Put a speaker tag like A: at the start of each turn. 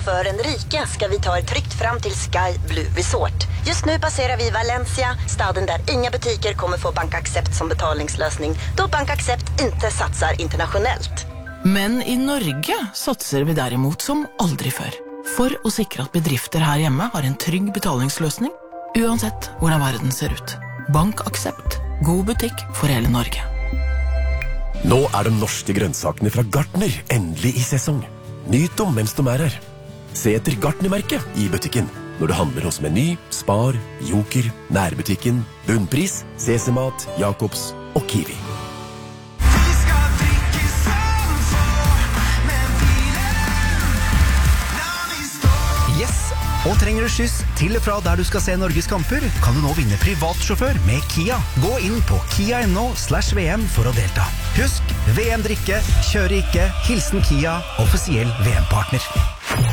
A: för en rika ska vi ta er tryggt fram till Sky Blue Resort. Just nu passerar vi Valencia, staden där inga butiker kommer få BankAxept som betalingslösning, då BankAxept inte satsar internationellt.
B: Men i Norge satser vi derimot som aldri før. For å sikre at bedrifter her hjemme har en trygg betalingsløsning, uansett hvordan verden ser ut. BankAxept. God butikk for hele Norge.
C: Nå de norske grønnsakene fra Gartner endelig i sesong. Nyt dem mens de her. Se etter Gartner-merket i butikken. Når du handler hos Meny, Spar, Joker, Nærbutikken, Bunnpris, CC-mat, Jacobs og Kiwi.
D: Og trenger du skyss til og fra der du skal se Norges kamper, kan du nå vinne privatsjåfør med Kia. Gå inn på kia.no/VM for å delta. Husk, VM drikke, kjøre ikke, hilsen Kia, offisiell VM-partner.